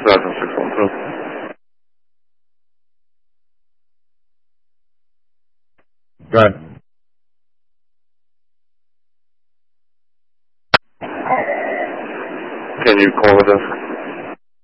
Roger, 612. Go ahead. Can you call the desk?